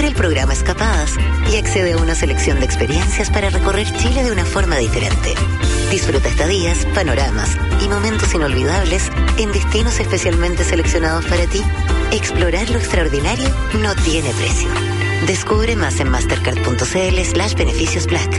Descubre el programa Escapadas y accede a una selección de experiencias para recorrer Chile de una forma diferente. Disfruta estadías, panoramas y momentos inolvidables en destinos especialmente seleccionados para ti. Explorar lo extraordinario no tiene precio. Descubre más en mastercard.cl/beneficios Black.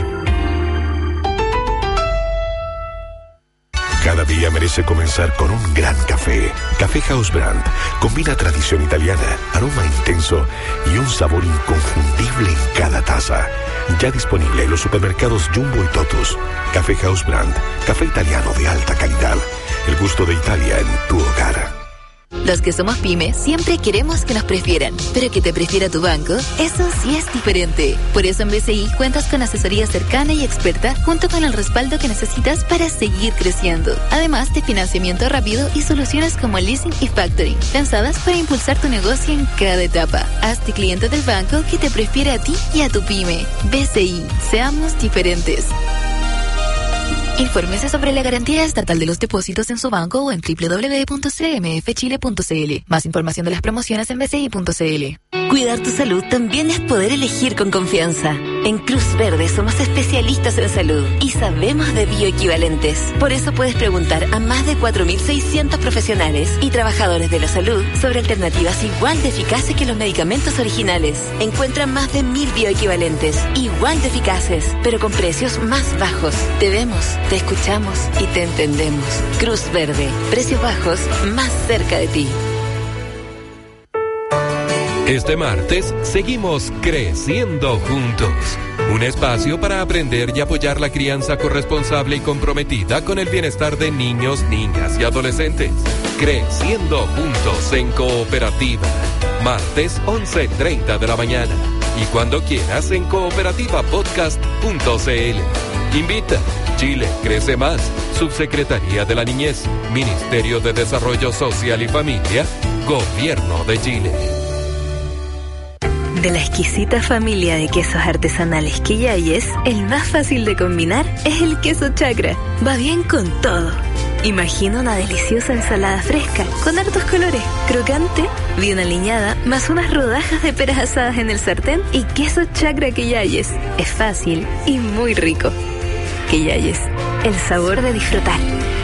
Cada día merece comenzar con un gran café. Café House Brand combina tradición italiana, aroma intenso y un sabor inconfundible en cada taza. Ya disponible en los supermercados Jumbo y Totus. Café House Brand, café italiano de alta calidad. El gusto de Italia en tu hogar. Los que somos pyme siempre queremos que nos prefieran, pero que te prefiera tu banco, eso sí es diferente. Por eso en BCI cuentas con asesoría cercana y experta junto con el respaldo que necesitas para seguir creciendo. Además de financiamiento rápido y soluciones como leasing y factoring, pensadas para impulsar tu negocio en cada etapa. Hazte cliente del banco que te prefiere a ti y a tu pyme. BCI, seamos diferentes. Infórmese sobre la garantía estatal de los depósitos en su banco o en www.cmfchile.cl. Más información de las promociones en bci.cl. Cuidar tu salud también es poder elegir con confianza. En Cruz Verde somos especialistas en salud y sabemos de bioequivalentes. Por eso puedes preguntar a más de 4.600 profesionales y trabajadores de la salud sobre alternativas igual de eficaces que los medicamentos originales. Encuentran más de 1.000 bioequivalentes, igual de eficaces, pero con precios más bajos. Te vemos, te escuchamos y te entendemos. Cruz Verde, precios bajos más cerca de ti. Este martes seguimos creciendo juntos. Un espacio para aprender y apoyar la crianza corresponsable y comprometida con el bienestar de niños, niñas y adolescentes. Creciendo juntos en Cooperativa. Martes 11:30 de la mañana. Y cuando quieras en cooperativapodcast.cl. Invita. Chile crece más. Subsecretaría de la Niñez. Ministerio de Desarrollo Social y Familia. Gobierno de Chile. De la exquisita familia de quesos artesanales Quillayes, el más fácil de combinar es el queso chacra. Va bien con todo. Imagina una deliciosa ensalada fresca, con hartos colores, crocante, bien aliñada, más unas rodajas de peras asadas en el sartén y queso chacra Quillayes. Es fácil y muy rico. Quillayes, el sabor de disfrutar.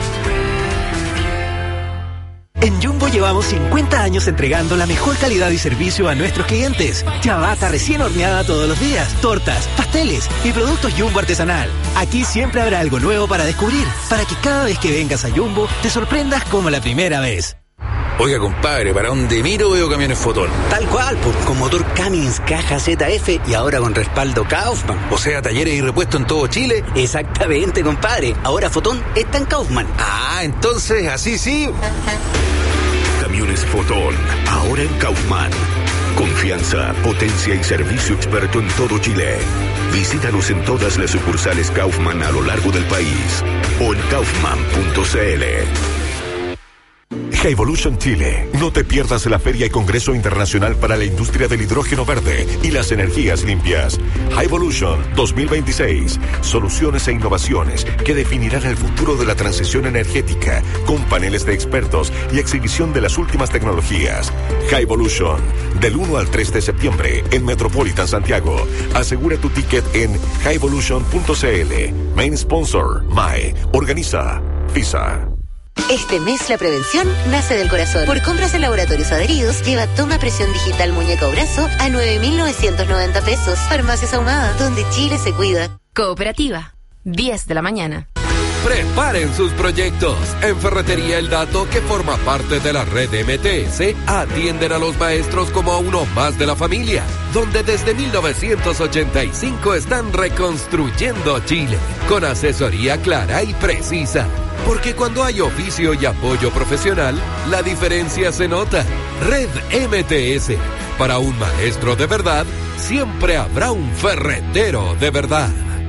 En Jumbo llevamos 50 años entregando la mejor calidad y servicio a nuestros clientes. Ciabatta recién horneada todos los días, tortas, pasteles y productos Jumbo artesanal. Aquí siempre habrá algo nuevo para descubrir, para que cada vez que vengas a Jumbo te sorprendas como la primera vez. Oiga, compadre, ¿para dónde miro veo camiones Fotón? Tal cual, pues, con motor Cummins, caja ZF y ahora con respaldo Kaufman. O sea, talleres y repuestos en todo Chile. Exactamente, compadre. Ahora Fotón está en Kaufman. Ah, entonces, así sí. Camiones Fotón, ahora en Kaufman. Confianza, potencia y servicio experto en todo Chile. Visítanos en todas las sucursales Kaufman a lo largo del país o en kaufman.cl. Evolution Chile. No te pierdas la Feria y Congreso Internacional para la Industria del Hidrógeno Verde y las Energías Limpias. Evolution 2026. Soluciones e innovaciones que definirán el futuro de la transición energética con paneles de expertos y exhibición de las últimas tecnologías. Evolution. Del 1 al 3 de septiembre en Metropolitan Santiago. Asegura tu ticket en evolution.cl. Main sponsor, MAE. Organiza FISA. Este mes la prevención nace del corazón. Por compras en laboratorios adheridos, lleva toma presión digital muñeca o brazo a 9.990 pesos. Farmacias Ahumada, donde Chile se cuida. Cooperativa, 10 de la mañana. Preparen sus proyectos. En Ferretería El Dato, que forma parte de la red MTS, atienden a los maestros como a uno más de la familia, donde desde 1985 están reconstruyendo Chile, con asesoría clara y precisa. Porque cuando hay oficio y apoyo profesional, la diferencia se nota. Red MTS. Para un maestro de verdad, siempre habrá un ferretero de verdad.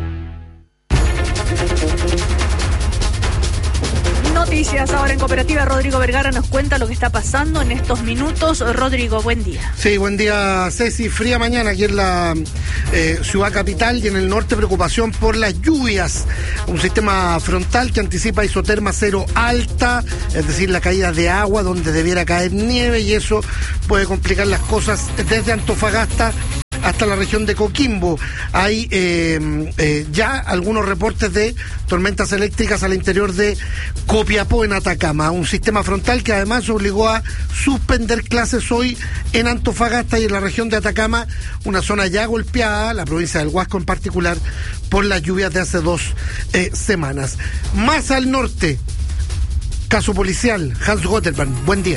Noticias ahora en Cooperativa. Rodrigo Vergara nos cuenta lo que está pasando en estos minutos. Rodrigo, buen día. Sí, buen día, Ceci. Fría mañana aquí en la ciudad capital y en el norte, preocupación por las lluvias. Un sistema frontal que anticipa isoterma cero alta, es decir, la caída de agua donde debiera caer nieve, y eso puede complicar las cosas desde Antofagasta hasta la región de Coquimbo. Hay ya algunos reportes de tormentas eléctricas al interior de Copiapó, en Atacama. Un sistema frontal que además obligó a suspender clases hoy en Antofagasta y en la región de Atacama, una zona ya golpeada, la provincia del Huasco en particular, por las lluvias de hace 2 semanas. Más al norte, caso policial, Hans Gotterman, buen día.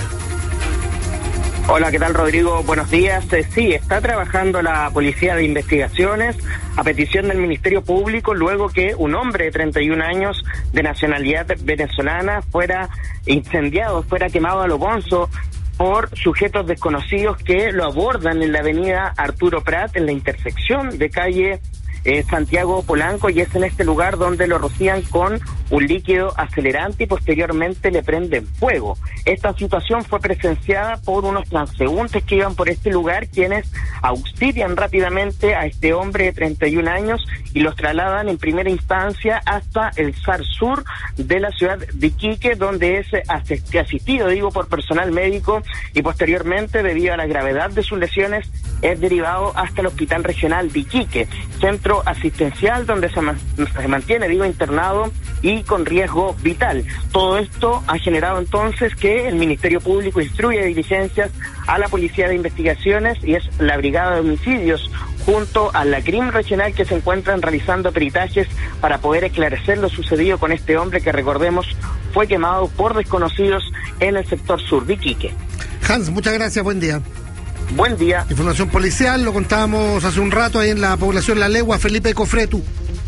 Hola, ¿qué tal, Rodrigo? Buenos días. Sí, está trabajando la Policía de Investigaciones a petición del Ministerio Público luego que un hombre de 31 años de nacionalidad venezolana fuera incendiado, fuera quemado a lo bonzo por sujetos desconocidos que lo abordan en la avenida Arturo Prat, en la intersección de calle Santiago Polanco, y es en este lugar donde lo rocían con un líquido acelerante y posteriormente le prenden fuego. Esta situación fue presenciada por unos transeúntes que iban por este lugar, quienes auxilian rápidamente a este hombre de 31 años y los trasladan en primera instancia hasta el SAR Sur de la ciudad de Iquique, donde es asistido, por personal médico, y posteriormente, debido a la gravedad de sus lesiones, es derivado hasta el Hospital Regional de Iquique, centro asistencial donde se mantiene, internado y con riesgo vital. Todo esto ha generado entonces que el Ministerio Público instruye diligencias a la Policía de Investigaciones, y es la Brigada de Homicidios junto a la CRIM Regional que se encuentran realizando peritajes para poder esclarecer lo sucedido con este hombre que, recordemos, fue quemado por desconocidos en el sector sur de Iquique. Hans, muchas gracias, buen día. Buen día. Información policial, lo contábamos hace un rato ahí en la población La Legua. Felipe Cofretu.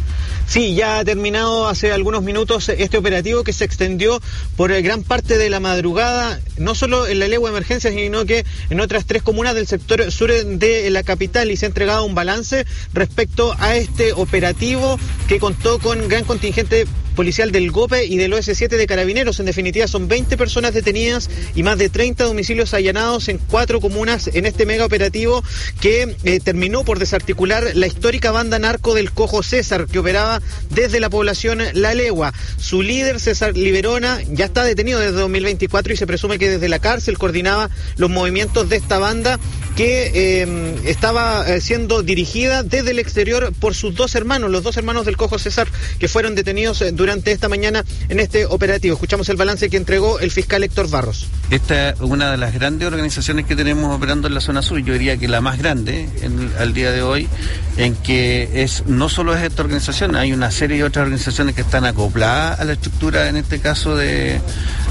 Sí, ya ha terminado hace algunos minutos este operativo que se extendió por gran parte de la madrugada, no solo en La Legua Emergencia, sino que en otras 3 comunas del sector sur de la capital, y se ha entregado un balance respecto a este operativo que contó con gran contingente policial del GOPE y del OS7 de Carabineros. En definitiva, son 20 personas detenidas y más de 30 domicilios allanados en 4 comunas en este mega operativo que terminó por desarticular la histórica banda narco del Cojo César, que operaba desde la población La Legua. Su líder, César Liberona, ya está detenido desde 2024 y se presume que desde la cárcel coordinaba los movimientos de esta banda que estaba siendo dirigida desde el exterior por sus 2 hermanos, los 2 hermanos del Cojo César, que fueron detenidos durante esta mañana en este operativo. Escuchamos el balance que entregó el fiscal Héctor Barros. Esta es una de las grandes organizaciones que tenemos operando en la zona sur, yo diría que la más grande al día de hoy, en que no solo es esta organización, hay una serie de otras organizaciones que están acopladas a la estructura, en este caso del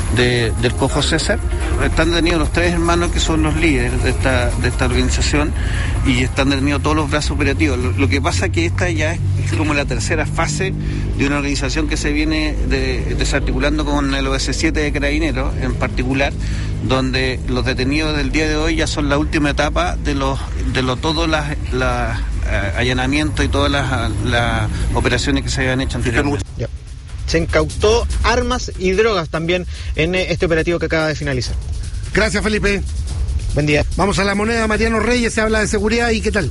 Cojo César. Están detenidos los 3 hermanos que son los líderes de esta organización, y están detenidos todos los brazos operativos. Lo que pasa es que esta ya es como la tercera fase de una organización que se viene desarticulando con el OS7 de Carabineros en particular, donde los detenidos del día de hoy ya son la última etapa de todos los allanamientos y todas las operaciones que se habían hecho anteriormente. Se incautó armas y drogas también en este operativo que acaba de finalizar. Gracias, Felipe. Buen día. Vamos a La Moneda. Mariano Reyes, se habla de seguridad, ¿y qué tal?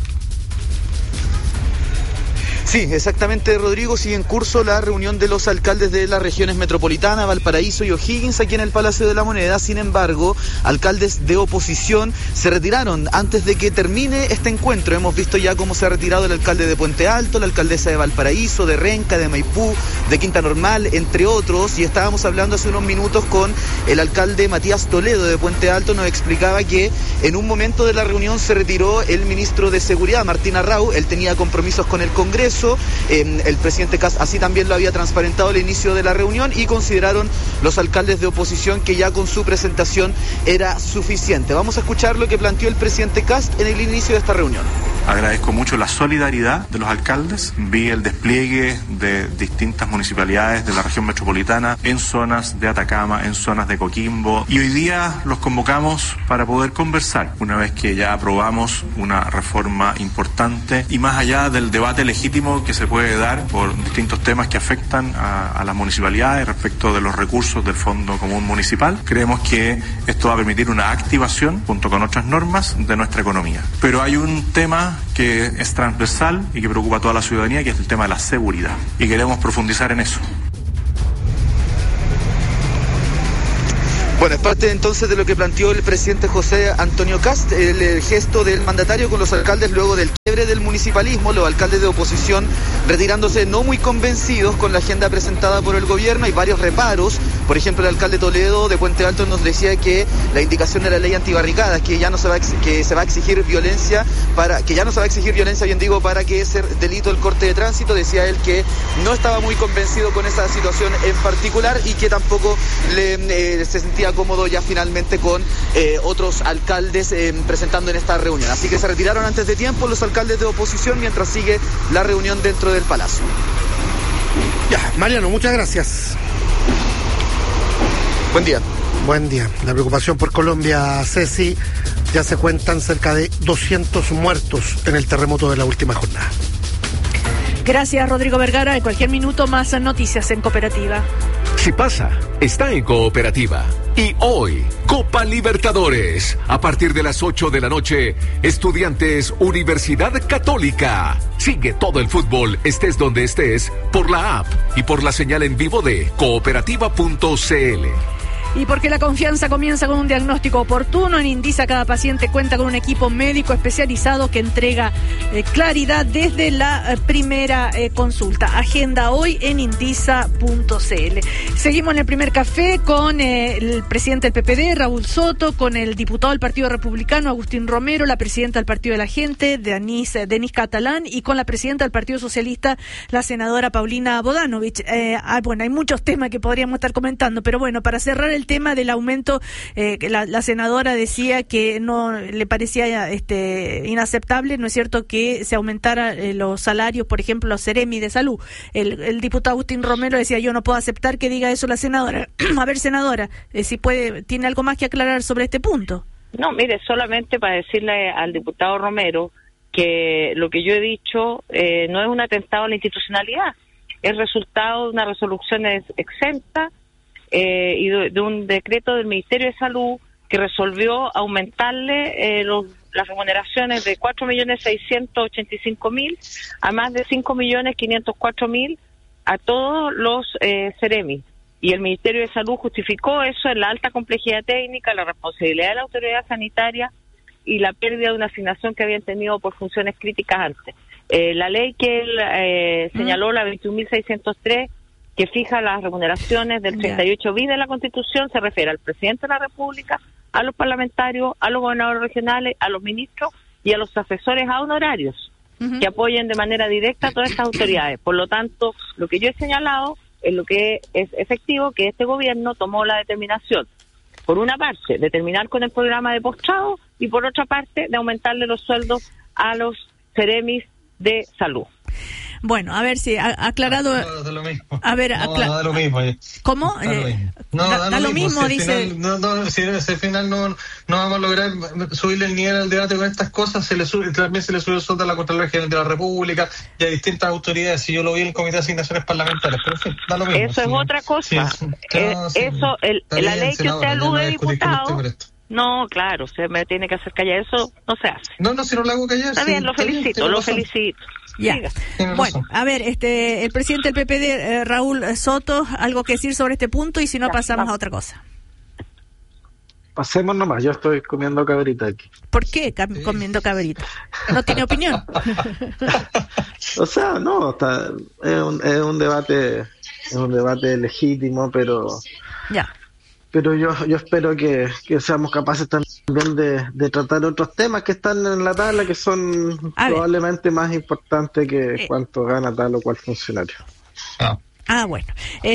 Sí, exactamente, Rodrigo. Sigue en curso la reunión de los alcaldes de las regiones metropolitana, Valparaíso y O'Higgins aquí en el Palacio de la Moneda. Sin embargo, alcaldes de oposición se retiraron antes de que termine este encuentro. Hemos visto ya cómo se ha retirado el alcalde de Puente Alto, la alcaldesa de Valparaíso, de Renca, de Maipú, de Quinta Normal, entre otros. Y estábamos hablando hace unos minutos con el alcalde Matías Toledo de Puente Alto. Nos explicaba que en un momento de la reunión se retiró el ministro de Seguridad, Martín Arrau. Él tenía compromisos con el Congreso. El presidente Kast así también lo había transparentado al inicio de la reunión, y consideraron los alcaldes de oposición que ya con su presentación era suficiente. Vamos a escuchar lo que planteó el presidente Kast en el inicio de esta reunión. Agradezco mucho la solidaridad de los alcaldes. Vi el despliegue de distintas municipalidades de la región metropolitana en zonas de Atacama, en zonas de Coquimbo, y hoy día los convocamos para poder conversar una vez que ya aprobamos una reforma importante, y más allá del debate legítimo que se puede dar por distintos temas que afectan a las municipalidades respecto de los recursos del Fondo Común Municipal. Creemos que esto va a permitir una activación junto con otras normas de nuestra economía. Pero hay un tema que es transversal y que preocupa a toda la ciudadanía, que es el tema de la seguridad, y queremos profundizar en eso. Bueno, es parte entonces de lo que planteó el presidente José Antonio Kast, el gesto del mandatario con los alcaldes luego del quiebre del municipalismo, los alcaldes de oposición retirándose no muy convencidos con la agenda presentada por el gobierno. Hay varios reparos, por ejemplo el alcalde Toledo de Puente Alto nos decía que la indicación de la ley antibarricadas, que ya no se va a exigir violencia para que sea delito el corte de tránsito, decía él que no estaba muy convencido con esa situación en particular y que tampoco se sentía cómodo ya finalmente con otros alcaldes presentando en esta reunión. Así que se retiraron antes de tiempo los alcaldes de oposición mientras sigue la reunión dentro del Palacio. Ya, Mariano, muchas gracias. Buen día. Buen día. La preocupación por Colombia, Ceci, ya se cuentan cerca de 200 muertos en el terremoto de la última jornada. Gracias, Rodrigo Vergara. En cualquier minuto más noticias en Cooperativa. Si pasa, está en Cooperativa. Y hoy, Copa Libertadores. A partir de las 8 de la noche, Estudiantes Universidad Católica. Sigue todo el fútbol, estés donde estés, por la app y por la señal en vivo de cooperativa.cl. Y porque la confianza comienza con un diagnóstico oportuno, en Indisa cada paciente cuenta con un equipo médico especializado que entrega claridad desde la primera consulta. Agenda hoy en indisa.cl. Seguimos en el primer café con el presidente del PPD, Raúl Soto, con el diputado del Partido Republicano, Agustín Romero, la presidenta del Partido de la Gente, Denise Catalán, y con la presidenta del Partido Socialista, la senadora Paulina Bodanovich. Bueno, hay muchos temas que podríamos estar comentando, pero bueno, para cerrar el tema del aumento, que la senadora decía que no le parecía inaceptable, ¿no es cierto?, que se aumentara los salarios, por ejemplo, los Seremi de salud. El diputado Agustín Romero decía, yo no puedo aceptar que diga eso la senadora. A ver, senadora, si tiene algo más que aclarar sobre este punto. No, mire, solamente para decirle al diputado Romero que lo que yo he dicho no es un atentado a la institucionalidad, es resultado de una resolución exenta y de un decreto del Ministerio de Salud que resolvió aumentarle las remuneraciones de 4.685.000 a más de 5.504.000 a todos los Seremi. Y el Ministerio de Salud justificó eso en la alta complejidad técnica, la responsabilidad de la autoridad sanitaria y la pérdida de una asignación que habían tenido por funciones críticas antes. La ley que él señaló, la 21.603, que fija las remuneraciones del 38 bis de la Constitución, se refiere al presidente de la República, a los parlamentarios, a los gobernadores regionales, a los ministros y a los asesores a honorarios que apoyen de manera directa a todas estas autoridades. Por lo tanto, lo que yo he señalado es lo que es efectivo, que este gobierno tomó la determinación, por una parte, de terminar con el programa de postrado y por otra parte, de aumentarle los sueldos a los Seremis de salud. Bueno, a ver si aclarado. No, da lo mismo. A ver, no, da lo mismo. ¿Cómo? Da lo mismo, si dice. Si al final no vamos a lograr subirle el nivel al debate con estas cosas, también se le sube el sueldo a la Contraloría General de la República y a distintas autoridades. Si yo lo vi en el Comité de Asignaciones Parlamentarias, pero en fin, da lo mismo. Eso es otra cosa. La ley que usted alude, diputado. No, claro, se me tiene que hacer callar, eso no se hace. No, si no lo hago callar. Está bien, lo felicito. Ya. Bueno, a ver, el presidente del PPD, Raúl Soto, algo que decir sobre este punto y si no pasamos a otra cosa. Pasemos nomás, yo estoy comiendo cabrita aquí. ¿Por qué comiendo cabrita? ¿No tiene opinión? O sea, no, es un debate legítimo, pero ya. Pero yo espero que seamos capaces también de tratar otros temas que están en la tabla, que son probablemente más importantes que cuánto gana tal o cual funcionario. Bueno.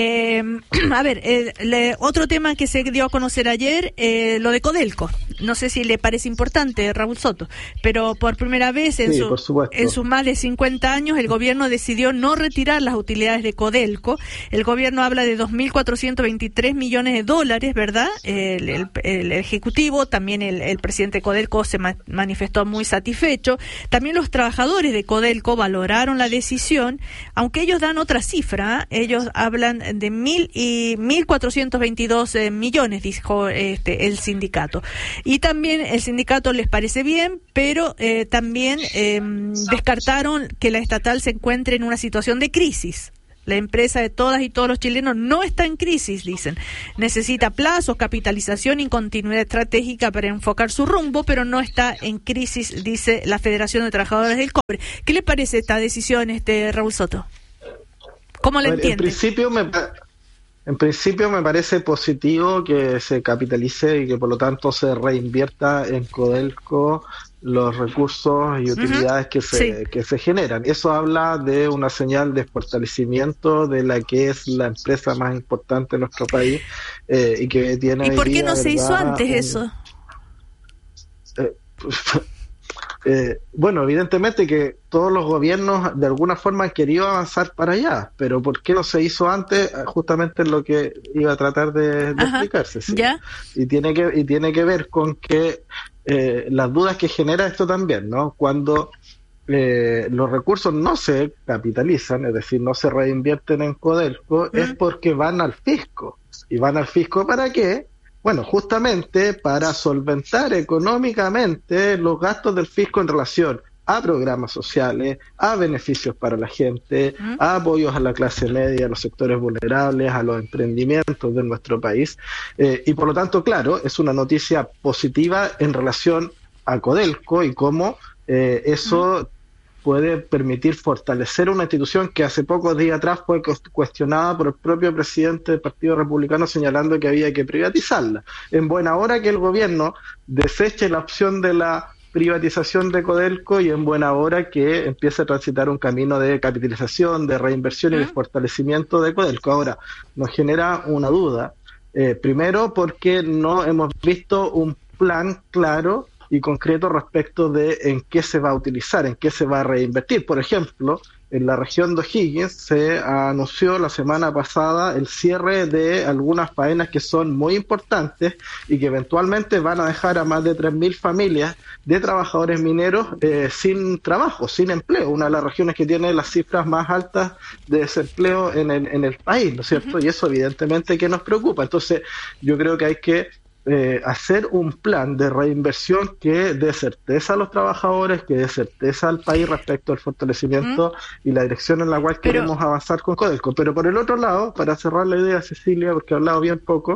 A ver, otro tema que se dio a conocer ayer, lo de Codelco. No sé si le parece importante, Raúl Soto, pero por primera vez en sus más de 50 años el gobierno decidió no retirar las utilidades de Codelco. El gobierno habla de 2.423 millones de dólares, ¿verdad? El Ejecutivo, también el presidente de Codelco se manifestó muy satisfecho. También los trabajadores de Codelco valoraron la decisión, aunque ellos dan otra cifra, ellos hablan de 1.422 millones, dijo el sindicato. Y también el sindicato les parece bien, pero también descartaron que la estatal se encuentre en una situación de crisis. La empresa de todas y todos los chilenos no está en crisis, dicen. Necesita plazos, capitalización y continuidad estratégica para enfocar su rumbo, pero no está en crisis, dice la Federación de Trabajadores del Cobre. ¿Qué le parece esta decisión, Raúl Soto? ¿Cómo la entiende? En principio me parece positivo que se capitalice y que por lo tanto se reinvierta en Codelco los recursos y utilidades que se generan. Eso habla de una señal de fortalecimiento de la que es la empresa más importante de nuestro país y que tiene... ¿Y por qué no se hizo antes eso? Bueno, evidentemente que todos los gobiernos de alguna forma han querido avanzar para allá, pero ¿por qué no se hizo antes? Justamente es lo que iba a tratar de explicarse. ¿Sí? ¿Ya? Y tiene que ver con que las dudas que genera esto también, ¿no? Cuando los recursos no se capitalizan, es decir, no se reinvierten en Codelco, es porque van al fisco. ¿Y van al fisco para qué? Bueno, justamente para solventar económicamente los gastos del fisco en relación a programas sociales, a beneficios para la gente, a apoyos a la clase media, a los sectores vulnerables, a los emprendimientos de nuestro país. Y por lo tanto, claro, es una noticia positiva en relación a Codelco y cómo eso puede permitir fortalecer una institución que hace pocos días atrás fue cuestionada por el propio presidente del Partido Republicano señalando que había que privatizarla. En buena hora que el gobierno deseche la opción de la privatización de Codelco y en buena hora que empiece a transitar un camino de capitalización, de reinversión y de fortalecimiento de Codelco. Ahora, nos genera una duda, primero porque no hemos visto un plan claro y concreto respecto de en qué se va a utilizar, en qué se va a reinvertir. Por ejemplo, en la región de O'Higgins se anunció la semana pasada el cierre de algunas faenas que son muy importantes y que eventualmente van a dejar a más de 3.000 familias de trabajadores mineros sin trabajo, sin empleo, una de las regiones que tiene las cifras más altas de desempleo en el país, ¿no es cierto? Y eso evidentemente que nos preocupa. Entonces, yo creo que hay que hacer un plan de reinversión que dé certeza a los trabajadores, que dé certeza al país respecto al fortalecimiento y la dirección en la cual queremos avanzar con Codelco. Pero por el otro lado, para cerrar la idea, Cecilia, porque he hablado bien poco,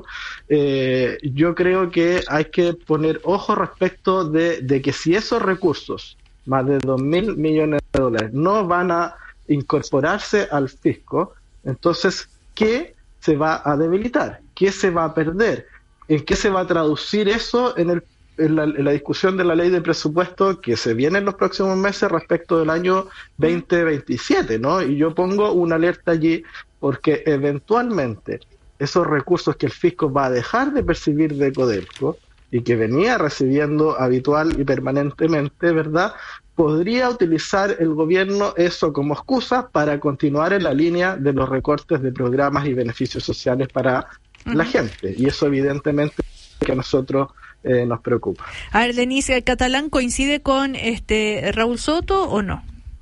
yo creo que hay que poner ojo respecto de que si esos recursos, más de 2.000 millones de dólares, no van a incorporarse al fisco, entonces, ¿qué se va a debilitar? ¿Qué se va a perder? ¿En qué se va a traducir eso en la discusión de la ley de presupuesto que se viene en los próximos meses respecto del año 2027, ¿no? Y yo pongo una alerta allí porque eventualmente esos recursos que el fisco va a dejar de percibir de Codelco y que venía recibiendo habitual y permanentemente, ¿verdad?, podría utilizar el gobierno eso como excusa para continuar en la línea de los recortes de programas y beneficios sociales para la gente, y eso evidentemente que a nosotros nos preocupa. A ver, Denise Catalán, ¿coincide con Raúl Soto o no?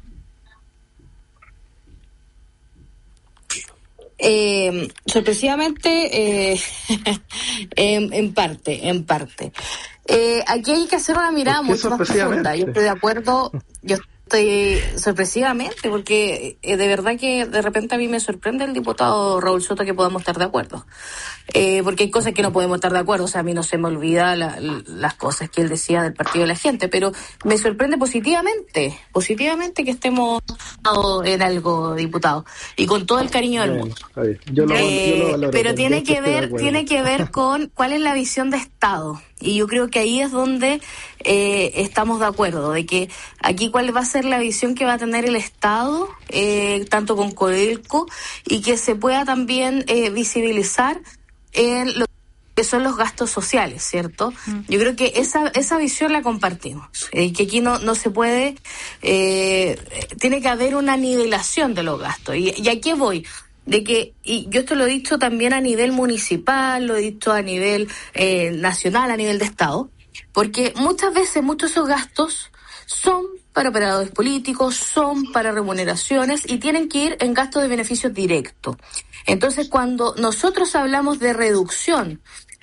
Sorpresivamente, en parte. Aquí hay que hacer una mirada mucho más profunda. Yo estoy de acuerdo, estoy sorpresivamente, porque de verdad que de repente a mí me sorprende el diputado Raúl Soto que podamos estar de acuerdo. Porque hay cosas que no podemos estar de acuerdo, o sea, a mí no se me olvida las cosas que él decía del partido de la gente, pero me sorprende positivamente que estemos en algo, diputado, y con todo el cariño del mundo. Yo lo valoro, pero tiene que ver con cuál es la visión de Estado, y yo creo que ahí es donde estamos de acuerdo, de que aquí cuál va a ser la visión que va a tener el Estado, tanto con Codelco, y que se pueda también visibilizar en lo que son los gastos sociales, ¿cierto? Yo creo que esa visión la compartimos, que aquí no se puede, tiene que haber una nivelación de los gastos. ¿Y a qué voy? De que, y yo esto lo he dicho también a nivel municipal, lo he dicho a nivel nacional, a nivel de Estado, porque muchas veces muchos de esos gastos son para operadores políticos, son para remuneraciones y tienen que ir en gastos de beneficios directos. Entonces, cuando nosotros hablamos de reducción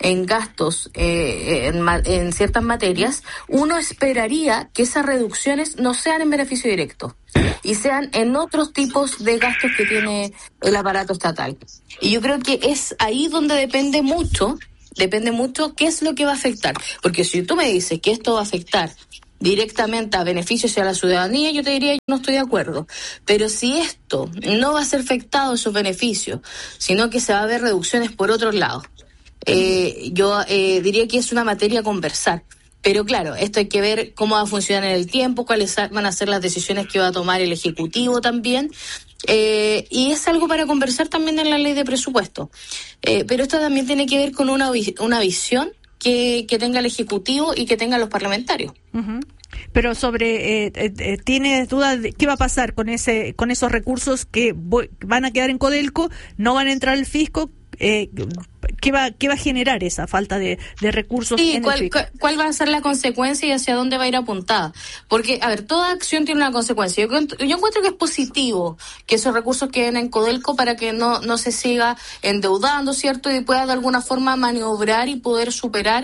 en gastos en ciertas materias, uno esperaría que esas reducciones no sean en beneficio directo y sean en otros tipos de gastos que tiene el aparato estatal. Y yo creo que es ahí donde depende mucho qué es lo que va a afectar. Porque si tú me dices que esto va a afectar directamente a beneficios y a la ciudadanía, yo te diría, yo no estoy de acuerdo. Pero si esto no va a ser afectado esos beneficios, sino que se va a ver reducciones por otros lados, yo diría que es una materia a conversar. Pero claro, esto hay que ver cómo va a funcionar en el tiempo, cuáles van a ser las decisiones que va a tomar el Ejecutivo también. Y es algo para conversar también en la ley de presupuesto. Pero esto también tiene que ver con una visión que tenga el Ejecutivo y que tengan los parlamentarios. Uh-huh. Pero ¿tienes dudas de qué va a pasar con esos recursos que van a quedar en Codelco, no van a entrar al fisco? ¿Qué va a generar esa falta de recursos? Sí, ¿cuál va a ser la consecuencia y hacia dónde va a ir apuntada? Porque, a ver, toda acción tiene una consecuencia. Yo encuentro que es positivo que esos recursos queden en Codelco para que no se siga endeudando, ¿cierto? Y pueda de alguna forma maniobrar y poder superar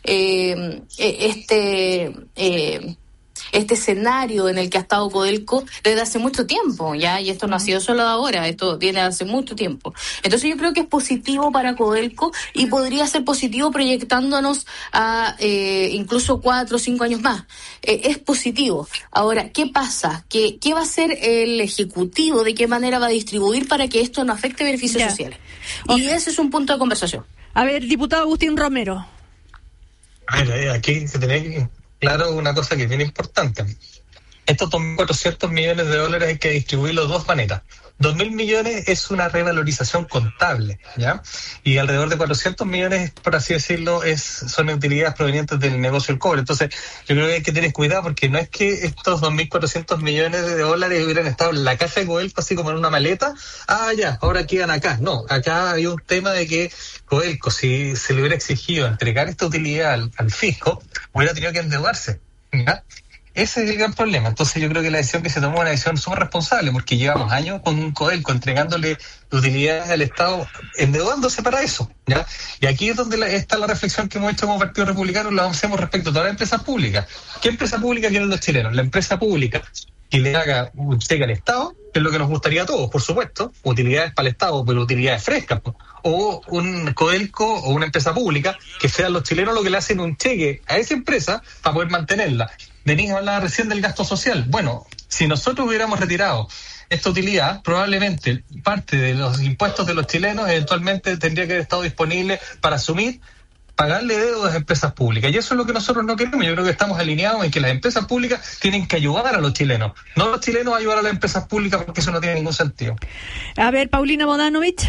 este escenario en el que ha estado Codelco desde hace mucho tiempo, ¿ya? Y esto no ha sido solo de ahora, esto viene de hace mucho tiempo. Entonces yo creo que es positivo para Codelco y podría ser positivo proyectándonos a incluso 4 o 5 años más. Es positivo. Ahora, ¿qué pasa? ¿Qué va a hacer el Ejecutivo? ¿De qué manera va a distribuir para que esto no afecte beneficios sociales? Y ese es un punto de conversación. A ver, diputado Agustín Romero. A ver, aquí se tiene claro una cosa que es bien importante. Estos 2.400 millones de dólares hay que distribuirlo de dos maneras. 2.000 millones es una revalorización contable, ¿ya? Y alrededor de 400 millones, por así decirlo, son utilidades provenientes del negocio del cobre. Entonces, yo creo que hay que tener cuidado porque no es que estos 2.400 millones de dólares hubieran estado en la caja de Codelco así como en una maleta. Ya, ahora quedan acá. No, acá hay un tema de que Codelco, si se le hubiera exigido entregar esta utilidad al fisco, hubiera tenido que endeudarse, ¿ya? Ese es el gran problema. Entonces yo creo que la decisión que se tomó es una decisión súper responsable, porque llevamos años con Codelco entregándole utilidades al Estado, endeudándose para eso, ¿ya? Y aquí es donde está la reflexión que hemos hecho como Partido Republicano, la hacemos respecto a todas las empresas públicas. ¿Qué empresa pública quieren los chilenos? La empresa pública que le haga un cheque al Estado, que es lo que nos gustaría a todos, por supuesto, utilidades para el Estado, pero utilidades frescas, o un Codelco o una empresa pública que sean los chilenos los que le hacen un cheque a esa empresa para poder mantenerla. Denise hablaba recién del gasto social. Bueno, si nosotros hubiéramos retirado esta utilidad, probablemente parte de los impuestos de los chilenos eventualmente tendría que haber estado disponible para pagarle deudas a empresas públicas. Y eso es lo que nosotros no queremos. Yo creo que estamos alineados en que las empresas públicas tienen que ayudar a los chilenos, no los chilenos ayudar a las empresas públicas, porque eso no tiene ningún sentido. A ver, Paulina Bodanovich.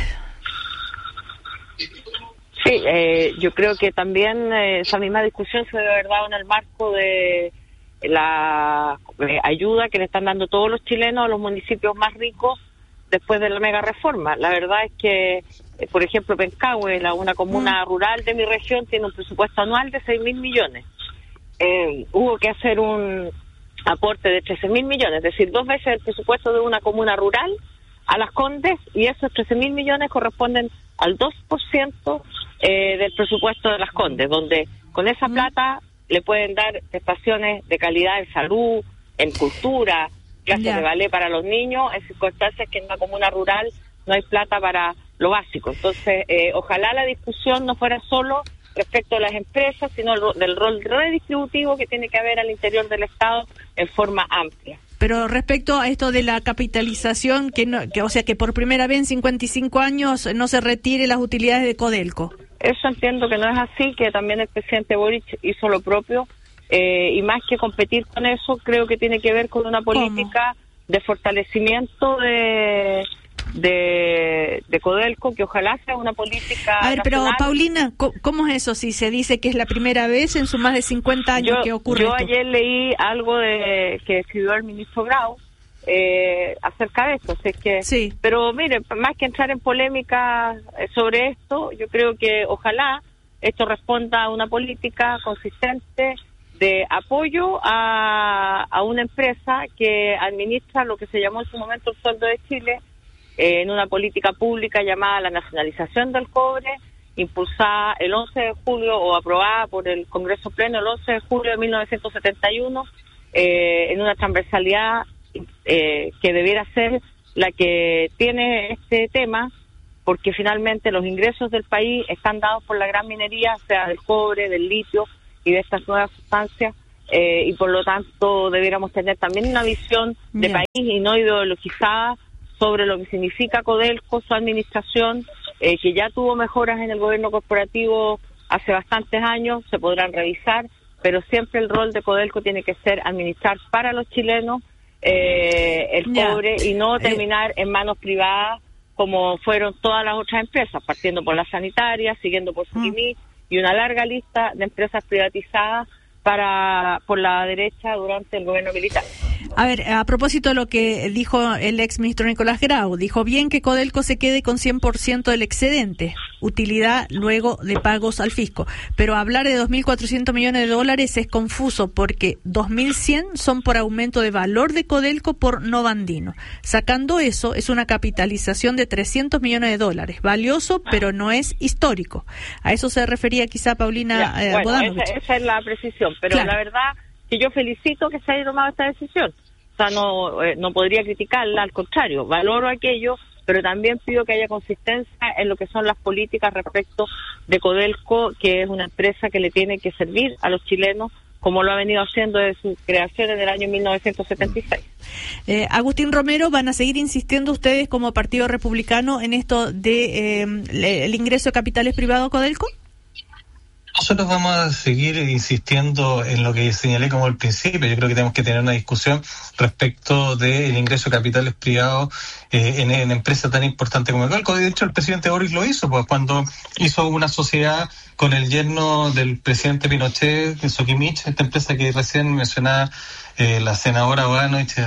Sí, yo creo que también esa misma discusión se debe haber dado en el marco de la ayuda que le están dando todos los chilenos a los municipios más ricos después de la mega reforma. La verdad es que, por ejemplo, Pencahue, una comuna rural de mi región, tiene un presupuesto anual de 6.000 millones. Hubo que hacer un aporte de 13.000 millones, es decir, 2 veces el presupuesto de una comuna rural a Las Condes, y esos 13.000 millones corresponden al 2% del presupuesto de Las Condes, donde con esa plata le pueden dar prestaciones de calidad en salud, en cultura, clases de ballet para los niños, en circunstancias que en una comuna rural no hay plata para lo básico. Entonces, ojalá la discusión no fuera solo respecto a las empresas, sino del rol redistributivo que tiene que haber al interior del Estado en forma amplia. Pero respecto a esto de la capitalización, o sea, que por primera vez en 55 años no se retire las utilidades de Codelco. Eso entiendo que no es así, que también el presidente Boric hizo lo propio, y más que competir con eso, creo que tiene que ver con una política de fortalecimiento de Codelco, que ojalá sea una política A ver, nacional. pero Paulina, ¿cómo es eso? Si se dice que es la primera vez en sus más de 50 años que ocurre Yo esto. ayer leí algo que escribió el ministro Grau acerca de esto, así que sí. Pero mire, más que entrar en polémica sobre esto, yo creo que ojalá esto responda a una política consistente de apoyo a una empresa que administra lo que se llamó en su momento el sueldo de Chile, en una política pública llamada la nacionalización del cobre, impulsada el 11 de julio o aprobada por el Congreso Pleno el 11 de julio de 1971, en una transversalidad que debiera ser la que tiene este tema, porque finalmente los ingresos del país están dados por la gran minería, sea del cobre, del litio y de estas nuevas sustancias, y por lo tanto debiéramos tener también una visión de país y no ideologizada sobre lo que significa Codelco, su administración, que ya tuvo mejoras en el gobierno corporativo hace bastantes años, se podrán revisar, pero siempre el rol de Codelco tiene que ser administrar para los chilenos el cobre y no terminar en manos privadas como fueron todas las otras empresas, partiendo por las sanitarias, siguiendo por Soquimich y una larga lista de empresas privatizadas por la derecha durante el gobierno militar. A ver, a propósito de lo que dijo el ex ministro Nicolás Grau, dijo bien que Codelco se quede con 100% del excedente, utilidad luego de pagos al fisco. Pero hablar de 2.400 millones de dólares es confuso porque 2.100 son por aumento de valor de Codelco por Novandino. Sacando eso, es una capitalización de 300 millones de dólares. Valioso, pero no es histórico. A eso se refería quizá Paulina Bodanovich. Esa es la precisión, pero la verdad que yo felicito que se haya tomado esta decisión. O sea, no podría criticarla, al contrario, valoro aquello, pero también pido que haya consistencia en lo que son las políticas respecto de Codelco, que es una empresa que le tiene que servir a los chilenos, como lo ha venido haciendo desde su creación en el año 1976. Agustín Romero, ¿van a seguir insistiendo ustedes como Partido Republicano en esto de el ingreso de capitales privados a Codelco? Nosotros vamos a seguir insistiendo en lo que señalé como el principio. Yo creo que tenemos que tener una discusión respecto del ingreso de capitales privados en empresas tan importantes como Codelco. De hecho, el presidente Boris lo hizo, pues cuando hizo una sociedad con el yerno del presidente Pinochet, Soquimich, esta empresa que recién mencionaba la senadora Bodanovich,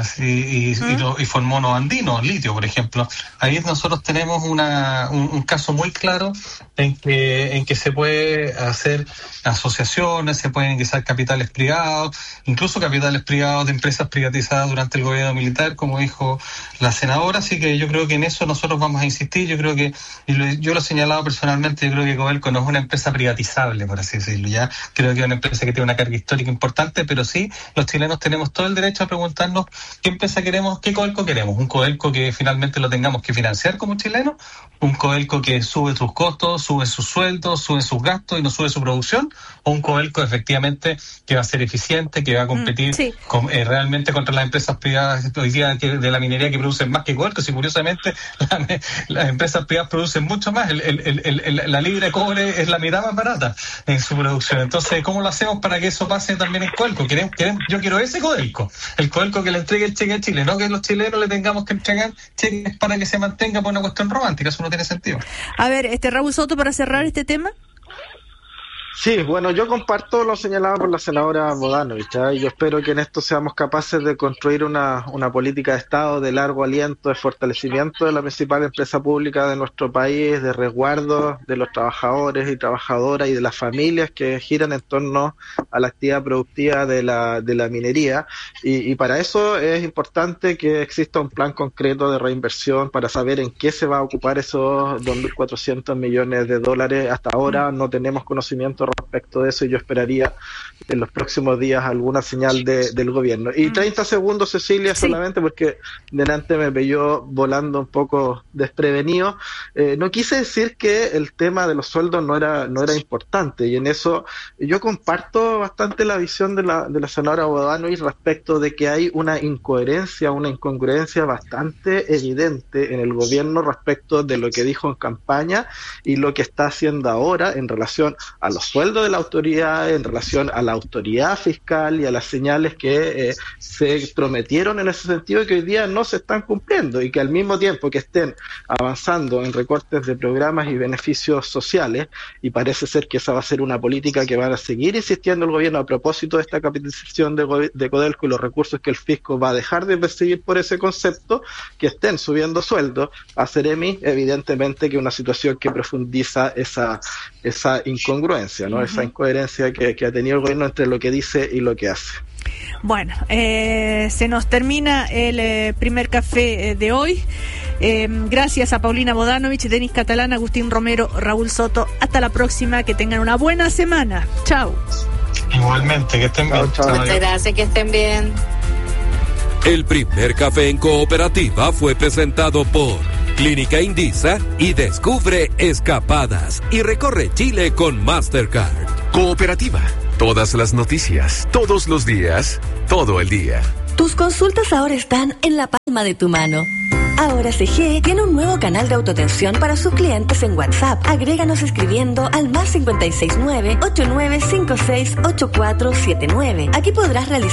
y formó Novandino, litio, por ejemplo. Ahí nosotros tenemos un caso muy claro en que se puede hacer asociaciones, se pueden ingresar capitales privados, incluso capitales privados de empresas privatizadas durante el gobierno militar, como dijo la senadora. Así que yo creo que en eso nosotros vamos a insistir. Yo creo que, yo lo he señalado personalmente, yo creo que Codelco no es una empresa privatizable, por así decirlo. Ya creo que es una empresa que tiene una carga histórica importante, pero sí, los chilenos tenemos todo el derecho a preguntarnos qué empresa queremos, qué Codelco queremos. Un Codelco que finalmente lo tengamos que financiar como chilenos, un Codelco que sube sus costos, sube sus sueldos, sube sus gastos y no sube su producción, o un Codelco efectivamente que va a ser eficiente, que va a competir realmente contra las empresas privadas hoy día de la minería que producen más que Codelco. Si curiosamente las empresas privadas producen mucho más, la libra de cobre es la mitad más barata en su producción. Entonces, ¿cómo lo hacemos para que eso pase también en Codelco? Yo quiero ese Codelco, el Codelco que le entregue el cheque a Chile, no que los chilenos le tengamos que entregar cheques para que se mantenga por una cuestión romántica. Eso no tiene sentido. A ver, Raúl Soto, para cerrar este tema. Sí, bueno, yo comparto lo señalado por la senadora Bodanovich, y yo espero que en esto seamos capaces de construir una política de Estado de largo aliento, de fortalecimiento de la principal empresa pública de nuestro país, de resguardo de los trabajadores y trabajadoras y de las familias que giran en torno a la actividad productiva de la minería, y para eso es importante que exista un plan concreto de reinversión para saber en qué se va a ocupar esos 2.400 millones de dólares. Hasta ahora no tenemos conocimiento respecto de eso y yo esperaría en los próximos días alguna señal del gobierno. Y 30 segundos, Cecilia, solamente porque delante me pilló volando un poco desprevenido. No quise decir que el tema de los sueldos no era importante, y en eso yo comparto bastante la visión de la senadora Bodanovich respecto de que hay una incoherencia, una incongruencia bastante evidente en el gobierno respecto de lo que dijo en campaña y lo que está haciendo ahora en relación a los sueldo de la autoridad, en relación a la autoridad fiscal y a las señales que se prometieron en ese sentido, que hoy día no se están cumpliendo, y que al mismo tiempo que estén avanzando en recortes de programas y beneficios sociales, y parece ser que esa va a ser una política que van a seguir insistiendo el gobierno a propósito de esta capitalización de Codelco y los recursos que el fisco va a dejar de percibir por ese concepto, que estén subiendo sueldos a Ceremi, evidentemente que es una situación que profundiza esa incongruencia, ¿no? Esa incoherencia que ha tenido el gobierno entre lo que dice y lo que hace. Bueno, se nos termina el primer café de hoy. Gracias a Paulina Bodanovich, Denis Catalán, Agustín Romero, Raúl Soto. Hasta la próxima, que tengan una buena semana. Chao. Igualmente, que estén bien. Muchas gracias, que estén bien. El primer café en cooperativa fue presentado por Clínica Indisa y descubre escapadas y recorre Chile con Mastercard. Cooperativa. Todas las noticias, todos los días, todo el día. Tus consultas ahora están en la palma de tu mano. Ahora CGE tiene un nuevo canal de autoatención para sus clientes en WhatsApp. Agréganos escribiendo al +569-8956-8479. Aquí podrás realizar